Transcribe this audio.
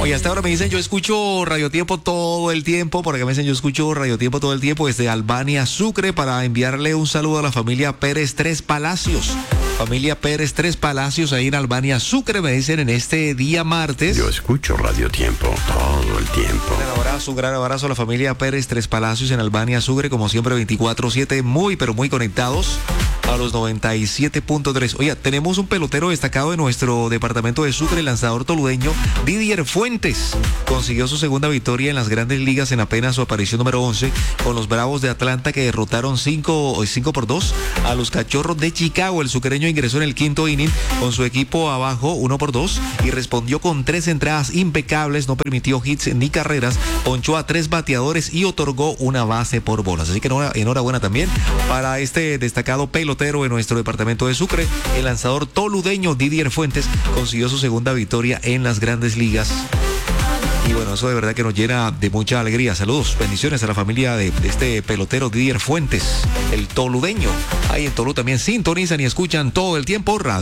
Oye, hasta ahora me dicen yo escucho Radio Tiempo todo el tiempo. Por acá me dicen yo escucho Radio Tiempo todo el tiempo desde Albania, Sucre, para enviarle un saludo a la familia Pérez Tres Palacios. Familia Pérez Tres Palacios ahí en Albania, Sucre, me dicen en este día martes. Yo escucho Radio Tiempo todo el tiempo. Un gran abrazo a la familia Pérez Tres Palacios en Albania, Sucre, como siempre 24/7, muy pero muy conectados a los 97.3. Oye, tenemos un pelotero destacado de nuestro departamento de Sucre, el lanzador toludeño Didier Fuentes. Consiguió su segunda victoria en las Grandes Ligas en apenas su aparición número 11 con los Bravos de Atlanta, que derrotaron 5-2 a los Cachorros de Chicago. El sucreño ingresó en el quinto inning con su equipo abajo 1-2 y respondió con 3 entradas impecables, no permitió hits ni carreras, ponchó a 3 bateadores y otorgó una base por bolas. Así que enhorabuena también para este destacado pelotero en nuestro departamento de Sucre. El lanzador toludeño Didier Fuentes consiguió su segunda victoria en las Grandes Ligas. Y bueno, eso de verdad que nos llena de mucha alegría. Saludos, bendiciones a la familia de este pelotero Didier Fuentes, el toludeño. Ahí en Tolú también sintonizan y escuchan todo el tiempo radio.